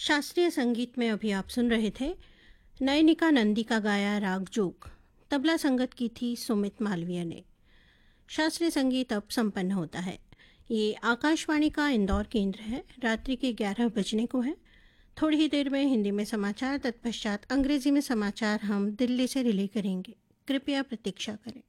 शास्त्रीय संगीत में अभी आप सुन रहे थे नयनिका नंदी का गाया राग जोग। तबला संगत की थी सुमित मालवीय ने। शास्त्रीय संगीत अब संपन्न होता है। ये आकाशवाणी का इंदौर केंद्र है। रात्रि के 11 बजने को है। थोड़ी ही देर में हिंदी में समाचार, तत्पश्चात अंग्रेजी में समाचार हम दिल्ली से रिले करेंगे। कृपया प्रतीक्षा करें।